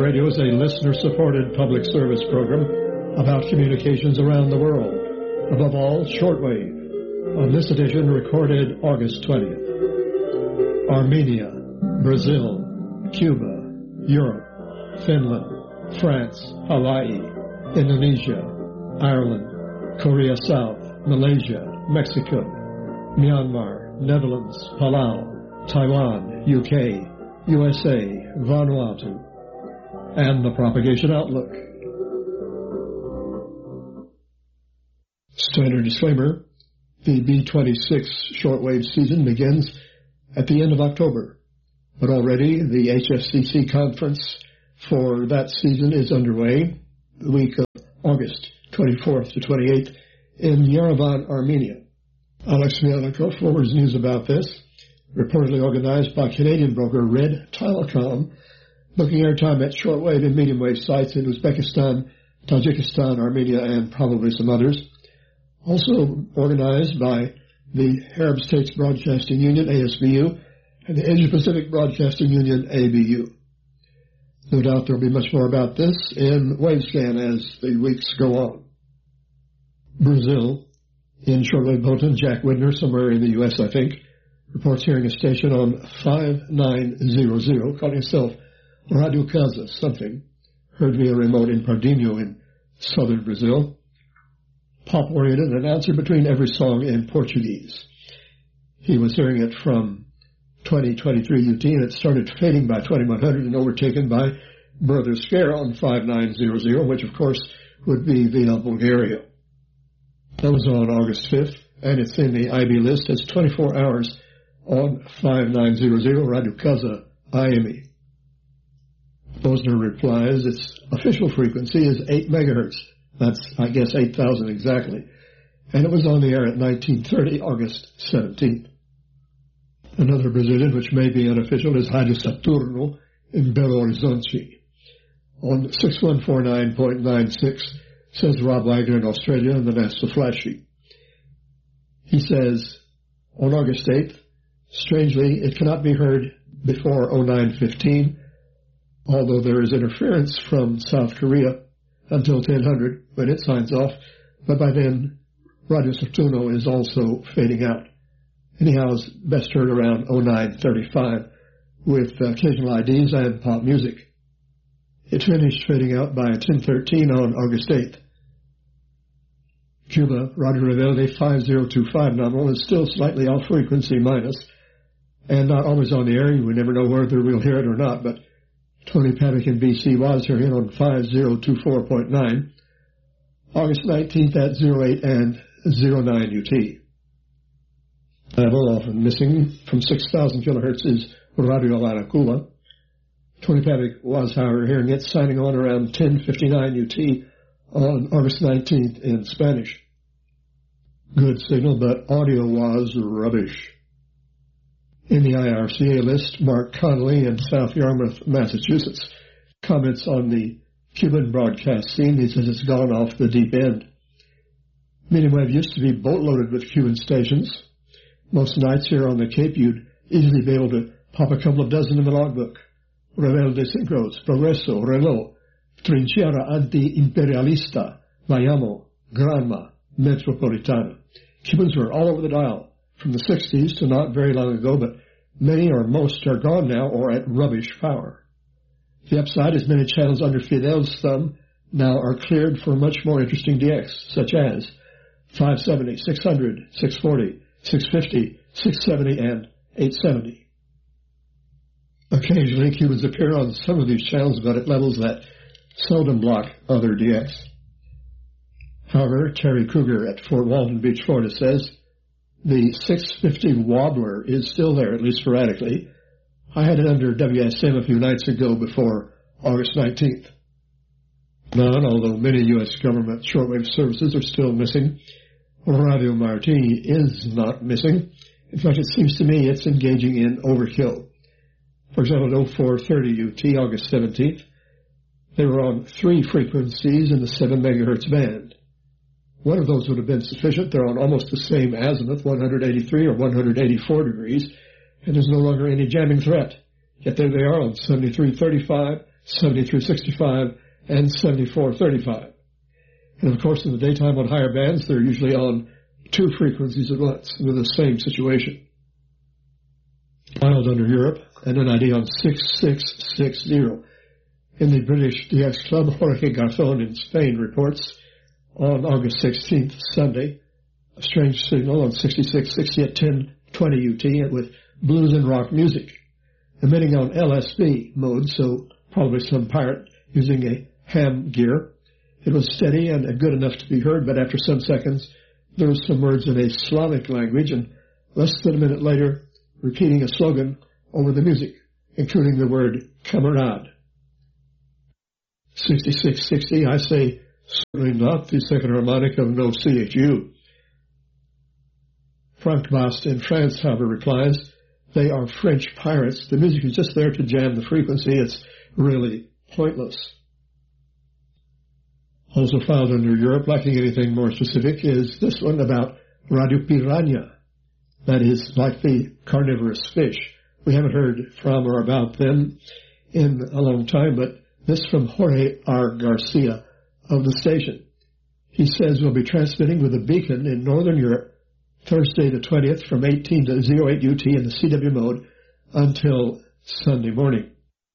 Radio is a listener-supported public service program about communications around the world. Above all, shortwave. On this edition, recorded August 20th. Armenia, Brazil, Cuba, Europe, Finland, France, Hawaii, Indonesia, Ireland, Korea South, Malaysia, Mexico, Myanmar, Netherlands, Palau, Taiwan, UK, USA, Vanuatu, and the Propagation Outlook. Standard disclaimer, the B-26 shortwave season begins at the end of October, but already the HFCC conference for that season is underway the week of August 24th to 28th in Yerevan, Armenia. Alex Mielnikov forwards news about this, reportedly organized by Canadian broker Red Telecom, booking airtime at shortwave and medium wave sites in Uzbekistan, Tajikistan, Armenia, and probably some others. Also organized by the Arab States Broadcasting Union, ASBU, and the Asia Pacific Broadcasting Union, ABU. No doubt there will be much more about this in Wavescan as the weeks go on. Brazil, in shortwave bulletin, Jack Widner, somewhere in the U.S., I think, reports hearing a station on 5900, calling itself Radio Casa something, heard via remote in Pardinho in southern Brazil. Pop-oriented, an answer between every song in Portuguese. He was hearing it from 2023 UT, and it started fading by 2100 and overtaken by Brother Scare on 5900, which of course would be Vila Bulgaria. That was on August 5th, and it's in the IB list as 24 hours on 5900 Radio Casa IME. Bosner replies its official frequency is 8 megahertz. That's, I guess, 8,000 exactly. And it was on the air at 1930, August 17th. Another Brazilian, which may be unofficial, is Rádio Saturno in Belo Horizonte. On 6149.96, says Rob Wagner in Australia in the NASA flash sheet. He says, on August 8th, strangely, it cannot be heard before 0915, although there is interference from South Korea until 1000 when it signs off, but by then Radio Saturno is also fading out. Anyhow, it's best heard around 0935 with occasional IDs and pop music. It finished fading out by 1013 on August 8th. Cuba, Radio Rebelde 5025 nominal is still slightly off frequency minus, and not always on the air. You would never know whether we'll hear it or not, but Tony Paddock in BC was hearing on 5024.9, August 19th at 08 and 09 UT. Level often missing from 6,000 kilohertz is Radio Aracula. Tony Paddock was, however, hearing it signing on around 10:59 UT on August 19th in Spanish. Good signal, but audio was rubbish. In the IRCA list, Mark Connolly in South Yarmouth, Massachusetts, comments on the Cuban broadcast scene. He says it's gone off the deep end. Medium wave used to be boatloaded with Cuban stations. Most nights here on the Cape, you'd easily be able to pop a couple of dozen in the logbook. Rebelde Sincros, Progreso, Reloj, Trinchera Anti-Imperialista, Mayamo, Granma, Metropolitana. Cubans were all over the dial from the 60s to not very long ago, but many or most are gone now or at rubbish power. The upside is many channels under Fidel's thumb now are cleared for much more interesting DX, such as 570, 600, 640, 650, 670, and 870. Occasionally, Cubans appear on some of these channels, but at levels that seldom block other DX. However, Terry Kruger at Fort Walton Beach, Florida says, the 650 wobbler is still there, at least sporadically. I had it under WSM a few nights ago before August 19th. None, although many U.S. government shortwave services are still missing. Radio Martini is not missing. In fact, it seems to me it's engaging in overkill. For example, at 0430 UT, August 17th, they were on 3 frequencies in the 7 megahertz band. One of those would have been sufficient. They're on almost the same azimuth, 183 or 184 degrees, and there's no longer any jamming threat. Yet there they are on 7335, 7365, and 7435. And of course, in the daytime on higher bands, they're usually on two frequencies at once with the same situation. Wild under Europe, and an ID on 6660. In the British DX Club, Jorge Garzón in Spain reports on August 16th, Sunday, a strange signal on 6660 at 1020 UT with blues and rock music, emitting on LSB mode, so probably some pirate using a ham gear. It was steady and good enough to be heard, but after some seconds, there were some words in a Slavic language, and less than a minute later, repeating a slogan over the music, including the word "Kamerad." 6660, I say, certainly not the second harmonic of no CHU. Frank Bast in France, however, replies, they are French pirates. The music is just there to jam the frequency. It's really pointless. Also filed under Europe, lacking anything more specific, is this one about Radio Piranha. That is like the carnivorous fish. We haven't heard from or about them in a long time, but this from Jorge R. Garcia of the station. He says we'll be transmitting with a beacon in Northern Europe Thursday the 20th from 18 to 08 UT in the CW mode until Sunday morning.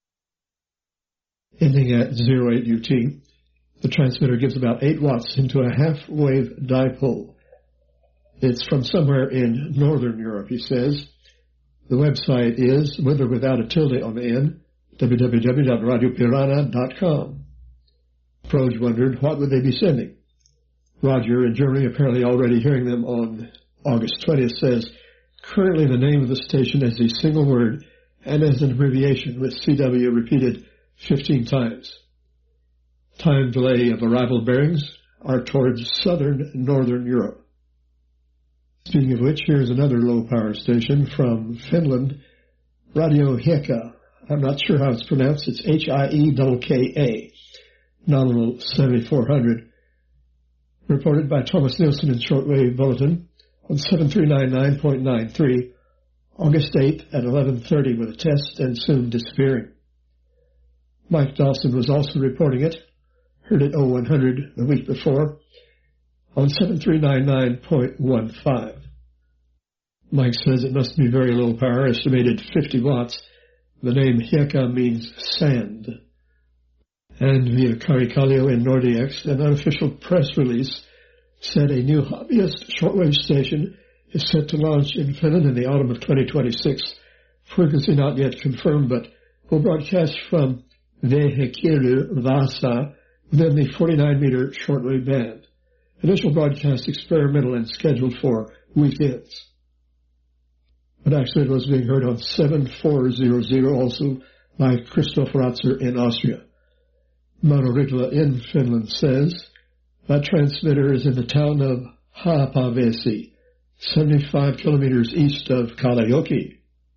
Ending at 08 UT, the transmitter gives about 8 watts into a half-wave dipole. It's from somewhere in Northern Europe, he says. The website is, with or without a tilde on the end, www.radiopiranha.com. Proj wondered, what would they be sending? Roger in Germany, apparently already hearing them on August 20th, says, currently the name of the station is a single word and as an abbreviation with CW repeated 15 times. Time delay of arrival bearings are towards southern Northern Europe. Speaking of which, here's another low-power station from Finland, Radio Hieka. I'm not sure how it's pronounced. It's Hieka, nominal 7400. Reported by Thomas Nielsen in Shortwave Bulletin on 7399.93, August 8th at 11:30 with a test and soon disappearing. Mike Dawson was also reporting it. Heard it 0100 the week before on 7399.15. Mike says it must be very low power, estimated 50 watts. The name Hieka means sand. And via Karikallio in Nordics, an unofficial press release said a new hobbyist shortwave station is set to launch in Finland in the autumn of 2026. Frequency not yet confirmed, but will broadcast from Vehekirju, Vasa, within the 49-meter shortwave band. Initial broadcast experimental and scheduled for weekends. But actually it was being heard on 7400, also by Christoph Ratzer in Austria. Mano Rikla in Finland says that transmitter is in the town of Haapavesi, 75 kilometers east of Kalajoki.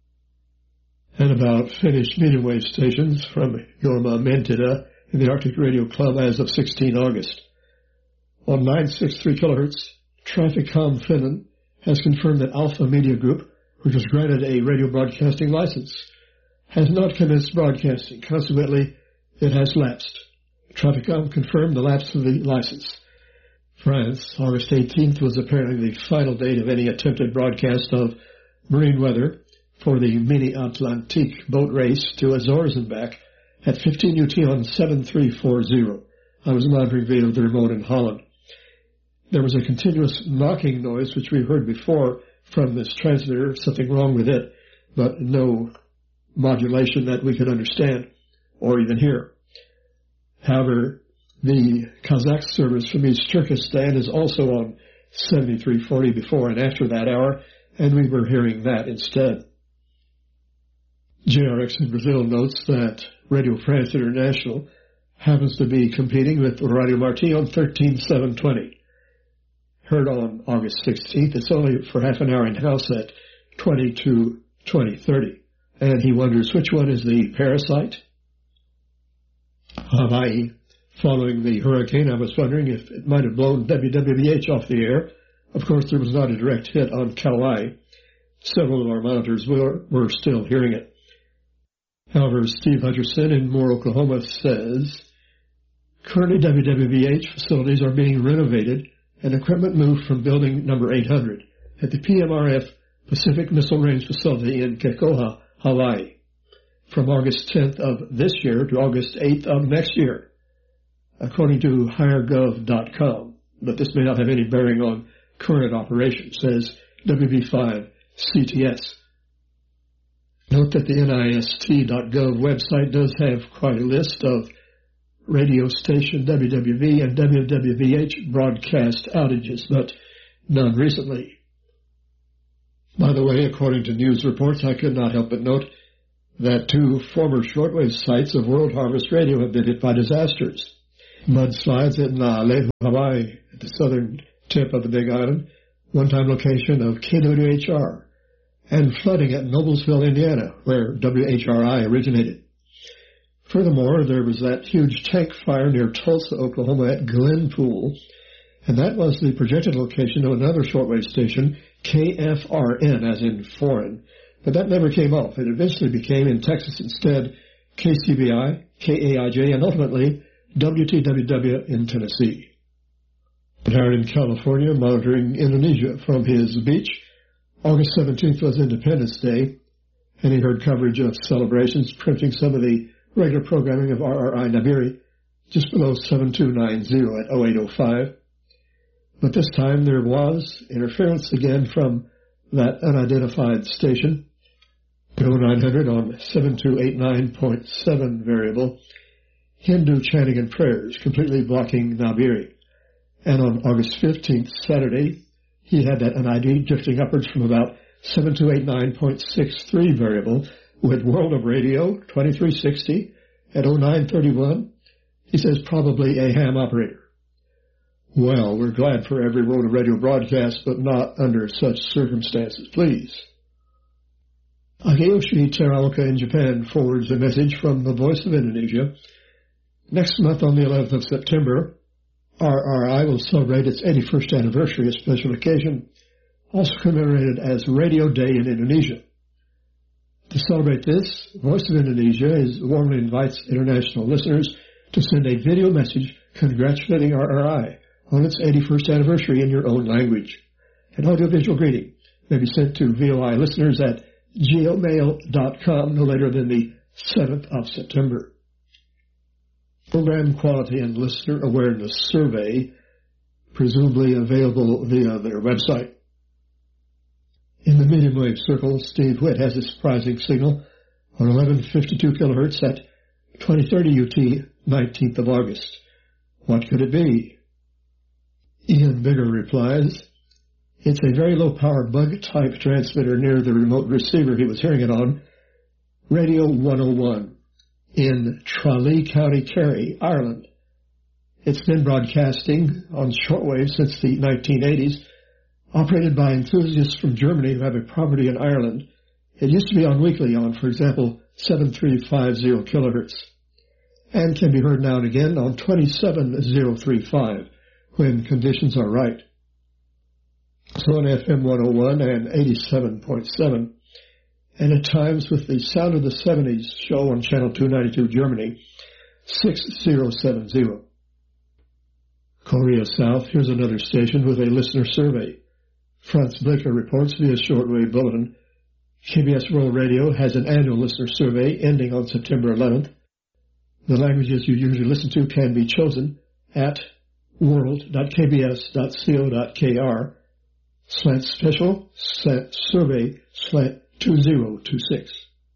And about Finnish medium wave stations from Jorma Mentida in the Arctic Radio Club as of 16 August. On 963 kilohertz, Trafficom Finland has confirmed that Alpha Media Group, which was granted a radio broadcasting license, has not commenced broadcasting. Consequently, it has lapsed. Trafficom confirmed the lapse of the license. France, August 18th, was apparently the final date of any attempted broadcast of marine weather for the Mini Atlantique boat race to Azores and back at 15 UT on 7340. I was monitoring via the remote in Holland. There was a continuous knocking noise, which we heard before from this transmitter, something wrong with it, but no modulation that we could understand or even hear. However, the Kazakh service from East Turkestan is also on 7340 before and after that hour, and we were hearing that instead. JRX in Brazil notes that Radio France International happens to be competing with Radio Marti on 13720. Heard on August 16th. It's only for half an hour in-house at 20 to 2030. And he wonders which one is the parasite. Hawaii. Following the hurricane, I was wondering if it might have blown WWBH off the air. Of course, there was not a direct hit on Kauai. Several of our monitors were still hearing it. However, Steve Hutcherson in Moore, Oklahoma says, currently WWVH facilities are being renovated and equipment moved from building number 800 at the PMRF Pacific Missile Range facility in Kekoha, Hawaii, from August 10th of this year to August 8th of next year, according to HireGov.com. But this may not have any bearing on current operations, says WV5 CTS. Note that the NIST.gov website does have quite a list of radio station WWV and WWVH broadcast outages, but none recently. By the way, according to news reports, I could not help but note that 2 former shortwave sites of World Harvest Radio have been hit by disasters. Mudslides at Naalehu, Hawaii, at the southern tip of the Big Island, one-time location of KWHR, and flooding at Noblesville, Indiana, where WHRI originated. Furthermore, there was that huge tank fire near Tulsa, Oklahoma at Glenpool, and that was the projected location of another shortwave station, KFRN, as in foreign, but that never came off. It eventually became, in Texas instead, KCBI, KAIJ, and ultimately WTWW in Tennessee. Howard in California, monitoring Indonesia from his beach. August 17th was Independence Day, and he heard coverage of celebrations, printing some of the regular programming of RRI Nabiri just below 7290 at 0805. But this time there was interference again from that unidentified station, 0900 on 7289.7 variable, Hindu chanting and prayers completely blocking Nabiri. And on August 15th, Saturday, he had that NID drifting upwards from about 7289.63 variable with World of Radio 2360 at 0931. He says probably a ham operator. Well, we're glad for every World of Radio broadcast, but not under such circumstances, please. Ageyoshi Teraoka in Japan forwards a message from the Voice of Indonesia. Next month on the 11th of September, RRI will celebrate its 81st anniversary, a special occasion, also commemorated as Radio Day in Indonesia. To celebrate this, Voice of Indonesia warmly invites international listeners to send a video message congratulating RRI on its 81st anniversary in your own language. An audiovisual greeting may be sent to VOI listeners at gmail.com no later than the 7th of September. Program Quality and Listener Awareness Survey, presumably available via their website. In the medium wave circle, Steve Witt has a surprising signal on 1152 kilohertz at 2030 UT, 19th of August. What could it be? Ian Bigger replies, it's a very low-power bug-type transmitter near the remote receiver he was hearing it on, Radio 101. In Tralee, County Kerry, Ireland. It's been broadcasting on shortwave since the 1980s, operated by enthusiasts from Germany who have a property in Ireland. It used to be on weekly on, for example, 7350 kilohertz, and can be heard now and again on 27035 when conditions are right. So on FM 101 and 87.7, and at times with the Sound of the 70s show on Channel 292 Germany, 6070. Korea South, here's another station with a listener survey. Franz Blicker reports via shortwave bulletin. KBS World Radio has an annual listener survey ending on September 11th. The languages you usually listen to can be chosen at world.kbs.co.kr/special/survey/2026.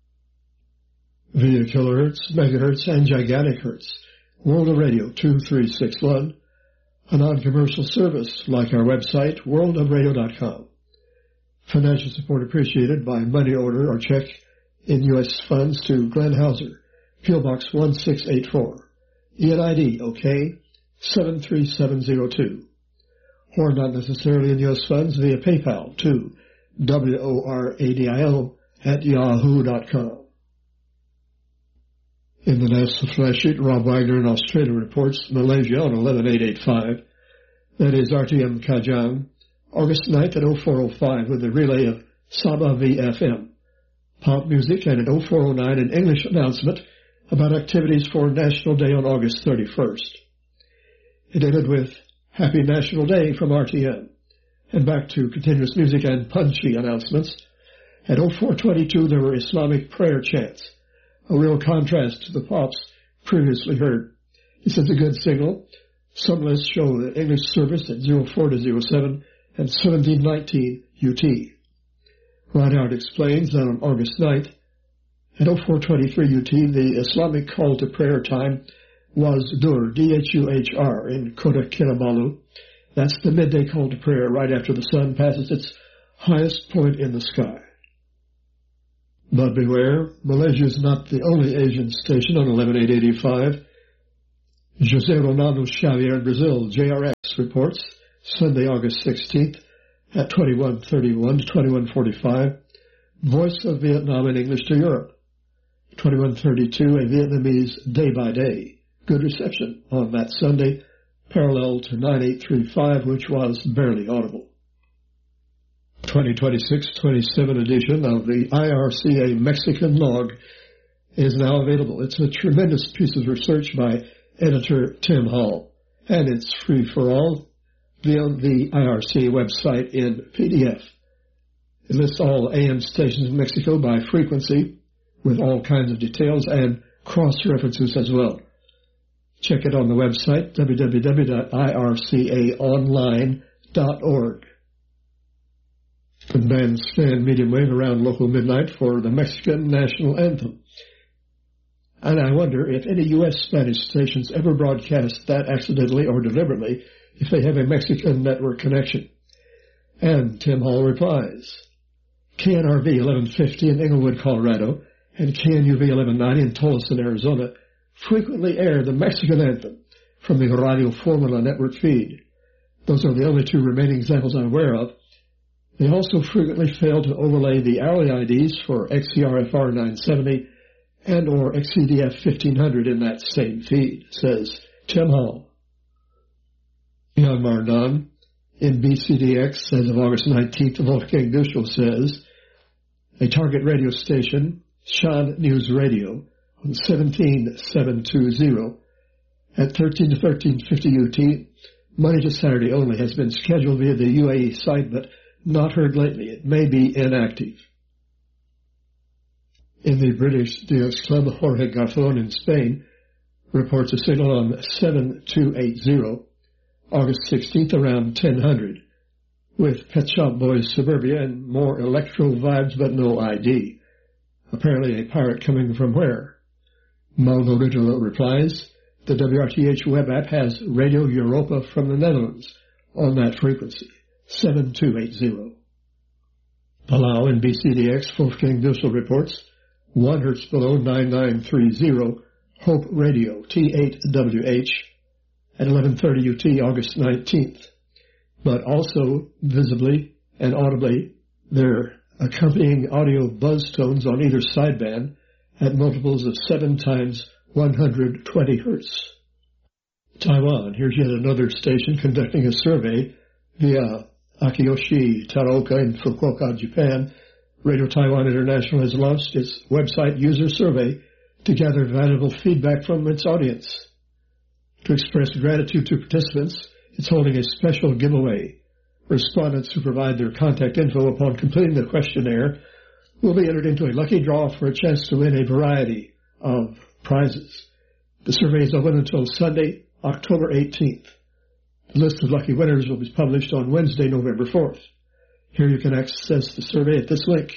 Via kilohertz, megahertz, and gigantic hertz. World of Radio 2361. A non-commercial service like our website, worldofradio.com. Financial support appreciated by money order or check in U.S. funds to Glenn Hauser, P.O. Box 1684, ENID OK 73702, or not necessarily in U.S. funds via PayPal to WORADIO@yahoo.com. In the NASA flash sheet, Rob Wagner in Australia reports Malaysia on 11885, that is RTM Kajang, August 9th at 0405 with a relay of Sabah VFM, pop music, and at 0409 an English announcement about activities for National Day on August 31st. It ended with Happy National Day from RTM, and back to continuous music and punchy announcements. At 0422 there were Islamic prayer chants, a real contrast to the pops previously heard. This is a good signal. Some lists show the English service at 04 to 07 and 1719 UT. Rideout explains that on August 9th, at 0423 UT, the Islamic call to prayer time was Dur, D-H-U-H-R, in Kota Kinabalu. That's the midday call to prayer right after the sun passes its highest point in the sky. But beware, Malaysia is not the only Asian station on 11885. José Ronaldo Xavier in Brazil, JRX, reports Sunday, August 16th at 21:31 to 21:45. Voice of Vietnam in English to Europe. 21:32, a Vietnamese day by day. Good reception on that Sunday, parallel to 9835, which was barely audible. 2026-27 edition of the IRCA Mexican Log is now available. It's a tremendous piece of research by editor Tim Hall, and it's free for all via the IRCA website in PDF. It lists all AM stations in Mexico by frequency with all kinds of details and cross-references as well. Check it on the website, www.ircaonline.org. The band stand medium wave around local midnight for the Mexican national anthem. And I wonder if any U.S. Spanish stations ever broadcast that accidentally or deliberately if they have a Mexican network connection. And Tim Hall replies, KNRV 1150 in Englewood, Colorado, and KNUV 1190 in Tolleson, Arizona, frequently air the Mexican anthem from the Radio Formula network feed. Those are the only two remaining examples I'm aware of. They also frequently fail to overlay the hourly IDs for XCRFR 970 and or XCDF 1500 in that same feed, says Tim Hall. Myanmar Don in BCDX as of August 19th, Wolfgang Duschel says, a target radio station, Shan News Radio, on 17720 at 13 to 1350 UT, Monday to Saturday only, has been scheduled via the UAE site, but not heard lately. It may be inactive. In the British DX Club, Jorge Garzón in Spain reports a signal on 7280, August 16th around 1000, with Pet Shop Boys Suburbia and more electro vibes but no ID. Apparently a pirate coming from where? Maldo Original replies, the WRTH web app has Radio Europa from the Netherlands on that frequency, 7280. Palau in BCDX, Wolfgang Dussel reports, 1 hertz below 9930, Hope Radio, T8WH, at 11:30 UT, August 19th. But also, visibly and audibly, there are accompanying audio buzz tones on either sideband at multiples of 7 times 120 hertz. Taiwan, here's yet another station conducting a survey via Akiyoshi Taraoka in Fukuoka, Japan. Radio Taiwan International has launched its website user survey to gather valuable feedback from its audience. To express gratitude to participants, it's holding a special giveaway. Respondents who provide their contact info upon completing the questionnaire will be entered into a lucky draw for a chance to win a variety of prizes. The survey is open until Sunday, October 18th. The list of lucky winners will be published on Wednesday, November 4th. Here you can access the survey at this link,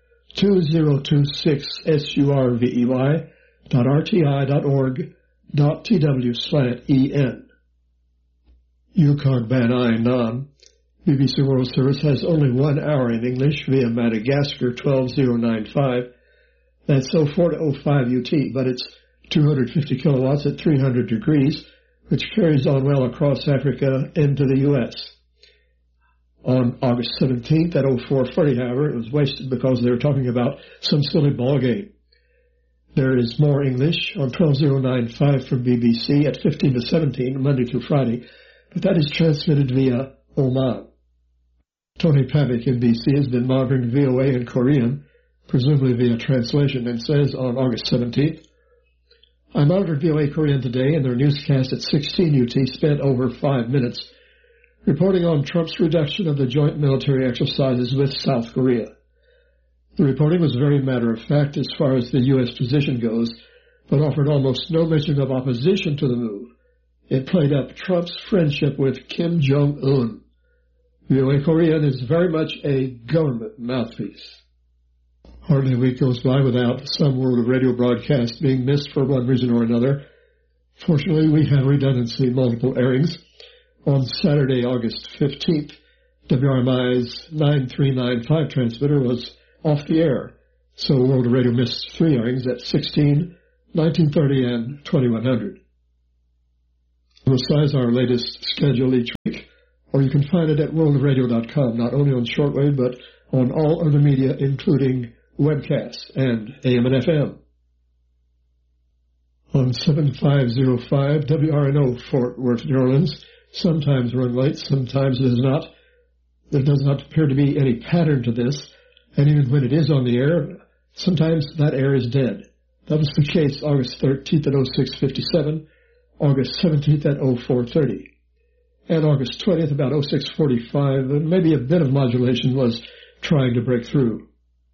2026survey.rti.org.tw/en. Yukon Banai Nam, BBC World Service has only 1 hour in English via Madagascar 12095. That's 04 to 05 UT, but it's 250 kilowatts at 300 degrees, which carries on well across Africa into the U.S. On August 17th at 0440, however, it was wasted because they were talking about some silly ball game. There is more English on 12095 from BBC at 15 to 17, Monday through Friday, but that is transmitted via Oman. Tony Pavik in BC has been monitoring VOA in Korean presumably via translation, and says on August 17th, I monitored VOA Korean today, and their newscast at 16 UT spent over 5 minutes reporting on Trump's reduction of the joint military exercises with South Korea. The reporting was very matter-of-fact as far as the U.S. position goes, but offered almost no mention of opposition to the move. It played up Trump's friendship with Kim Jong-un. VOA Korean is very much a government mouthpiece. Hardly a week goes by without some World of Radio broadcast being missed for one reason or another. Fortunately, we have redundancy in multiple airings. On Saturday, August 15th, WRMI's 9395 transmitter was off the air, so World of Radio missed 3 airings at 16, 1930, and 2100. We'll size our latest schedule each week, or you can find it at worldofradio.com, not only on shortwave, but on all other media, including webcasts and AM and FM. On 7505 WRNO Fort Worth, New Orleans, sometimes run late, sometimes it is not. There does not appear to be any pattern to this, and even when it is on the air, sometimes that air is dead. That was the case August 13th at 0657, August 17th at 0430, and August 20th about 0645, and maybe a bit of modulation was trying to break through.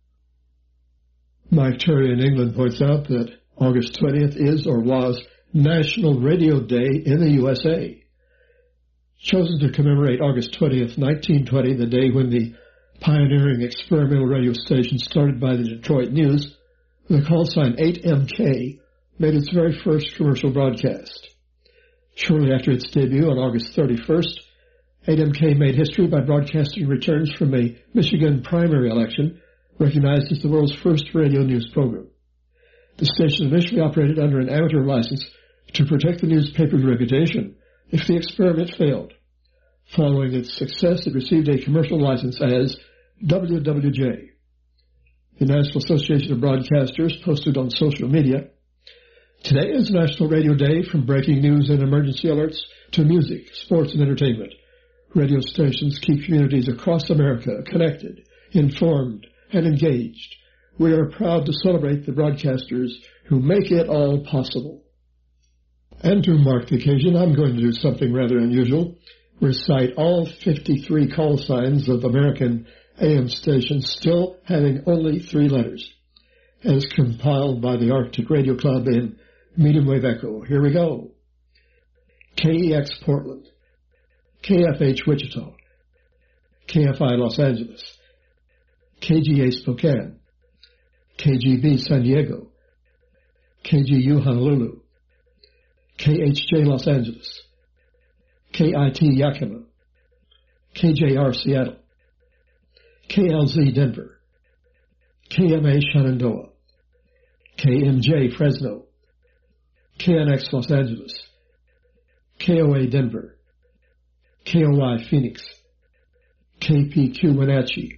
Mike Terry in England points out that August 20th is or was National Radio Day in the USA. Chosen to commemorate August 20th, 1920, the day when the pioneering experimental radio station started by the Detroit News, the call sign 8MK made its very first commercial broadcast. Shortly after its debut on August 31st, 8MK made history by broadcasting returns from a Michigan primary election recognized as the world's first radio news program. The station initially operated under an amateur license to protect the newspaper's reputation if the experiment failed. Following its success, it received a commercial license as WWJ. The National Association of Broadcasters posted on social media, today is National Radio Day. From breaking news and emergency alerts to music, sports, and entertainment, radio stations keep communities across America connected, informed, and engaged. We are proud to celebrate the broadcasters who make it all possible. And to mark the occasion, I'm going to do something rather unusual. Recite all 53 call signs of American AM stations still having only 3 letters, as compiled by the Arctic Radio Club in medium wave echo. Here we go. KEX Portland, KFH Wichita, KFI Los Angeles, KGA Spokane, KGB San Diego, KGU Honolulu, KHJ Los Angeles, KIT Yakima, KJR Seattle, KLZ Denver, KMA Shenandoah, KMJ Fresno, KNX Los Angeles, KOA Denver, KOI Phoenix, KPQ Wenatchee,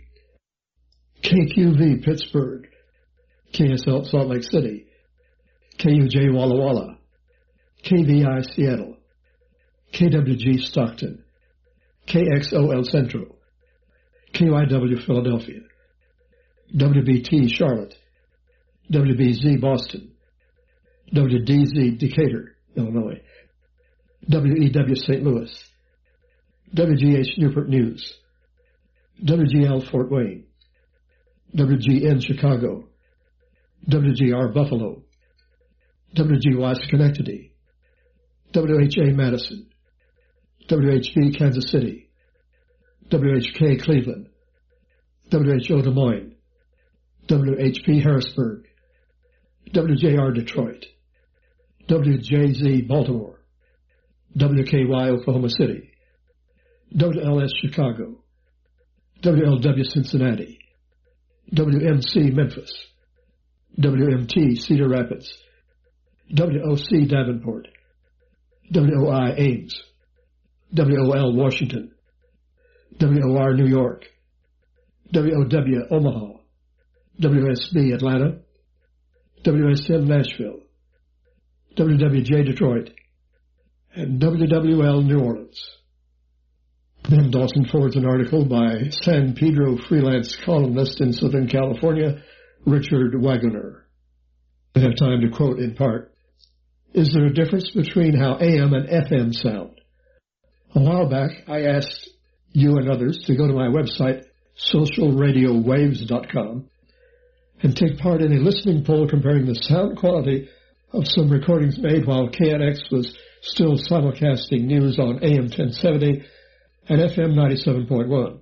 KQV Pittsburgh, KSL Salt Lake City, KUJ Walla Walla, KVI Seattle, KWG Stockton, KXOL Central, KYW Philadelphia, WBT Charlotte, WBZ Boston, WDZ Decatur, Illinois, WEW St. Louis, WGH Newport News, WGL Fort Wayne, WGN Chicago, WGR Buffalo, WGY Schenectady, WHA Madison, WHB Kansas City, WHK Cleveland, WHO Des Moines, WHP Harrisburg, WJR Detroit, WJZ Baltimore, WKY Oklahoma City, WLS Chicago, WLW Cincinnati, WMC Memphis, WMT Cedar Rapids, WOC Davenport, WOI Ames, WOL Washington, WOR New York, WOW Omaha, WSB Atlanta, WSM Nashville, WWJ Detroit, and WWL New Orleans. Then Dawson forwards an article by San Pedro freelance columnist in Southern California, Richard Wagoner. I have time to quote in part. Is there a difference between how AM and FM sound? A while back, I asked you and others to go to my website, socialradiowaves.com, and take part in a listening poll comparing the sound quality of some recordings made while KNX was still simulcasting news on AM 1070 and FM 97.1.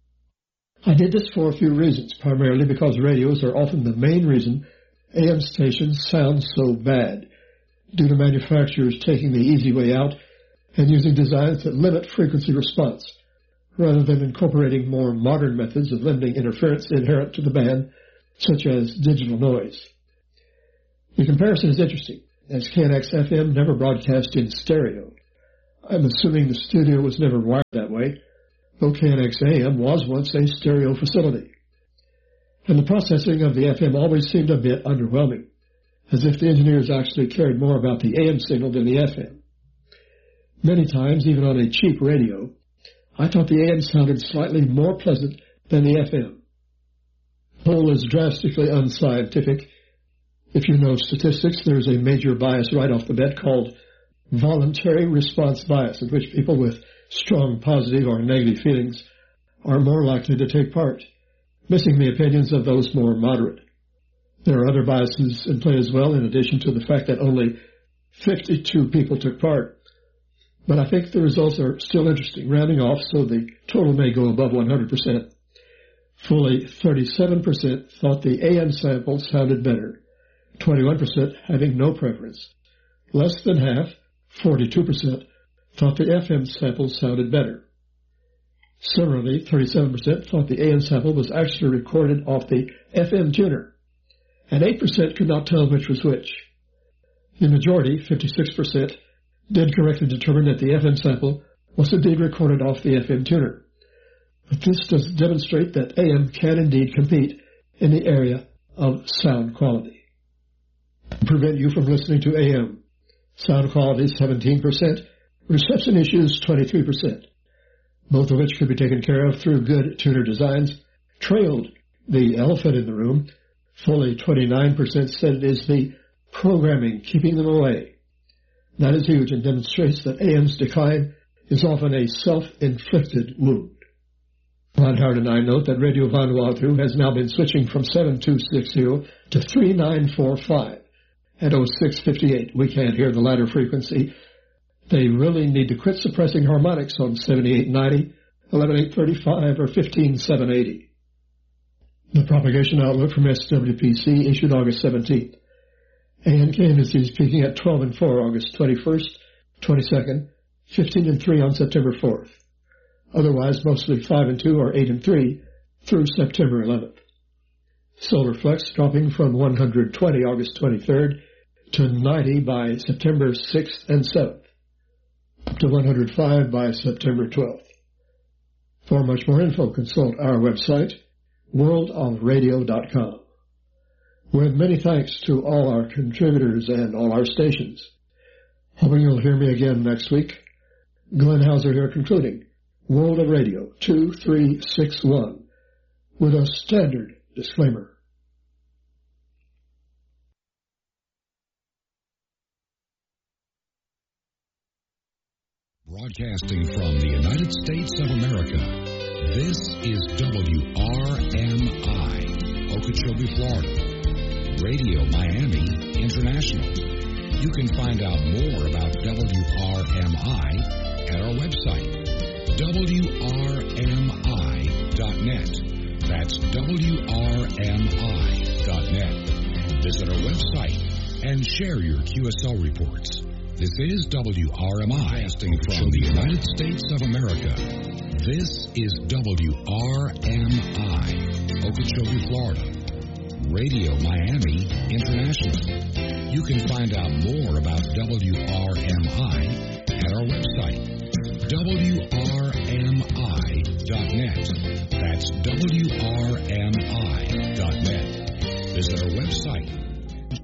I did this for a few reasons, primarily because radios are often the main reason AM stations sound so bad, due to manufacturers taking the easy way out and using designs that limit frequency response, rather than incorporating more modern methods of limiting interference inherent to the band, such as digital noise. The comparison is interesting, as KNX FM never broadcast in stereo. I'm assuming the studio was never wired that way, though KNX AM was once a stereo facility. And the processing of the FM always seemed a bit underwhelming, as if the engineers actually cared more about the AM signal than the FM. Many times, even on a cheap radio, I thought the AM sounded slightly more pleasant than the FM. The whole is drastically unscientific. If you know statistics, there's a major bias right off the bat called voluntary response bias, in which people with strong positive or negative feelings are more likely to take part, missing the opinions of those more moderate. There are other biases in play as well, in addition to the fact that only 52 people took part. But I think the results are still interesting, rounding off so the total may go above 100%. Fully 37% thought the AM sample sounded better, 21% having no preference. Less than half, 42%, thought the FM sample sounded better. Similarly, 37% thought the AM sample was actually recorded off the FM tuner, and 8% could not tell which was which. The majority, 56%, did correctly determine that the FM sample was indeed recorded off the FM tuner. But this does demonstrate that AM can indeed compete in the area of sound quality. To prevent you from listening to AM, sound quality 17%, reception issues 23%, both of which could be taken care of through good tuner designs, trailed the elephant in the room. Fully 29% said it is the programming keeping them away. That is huge and demonstrates that AM's decline is often a self-inflicted wound. Von Howard and I note that Radio Vanuatu has now been switching from 7260 to 3945 at 0658. We can't hear the latter frequency. They really need to quit suppressing harmonics on 7890, 11835, or 15780. The propagation outlook from SWPC issued August 17th. ANKNS is peaking at 12 and 4 August 21st, 22nd, 15 and 3 on September 4th. Otherwise, mostly 5 and 2 or 8 and 3 through September 11th. Solar Flex dropping from 120 August 23rd to 90 by September 6th and 7th, up to 105 by September 12th. For much more info, consult our website, worldofradio.com. With many thanks to all our contributors and all our stations. Hoping you'll hear me again next week. Glenn Hauser here concluding World of Radio 2361 with a standard disclaimer. Broadcasting from the United States of America, this is WRMI, Okeechobee, Florida. Radio Miami International. You can find out more about WRMI at our website, WRMI.net. That's WRMI.net. Visit our website and share your QSL reports. This is WRMI, broadcasting from the United States of America. This is WRMI, Okeechobee, Florida. Radio Miami International. You can find out more about WRMI at our website, WRMI.net. That's WRMI.net. Visit our website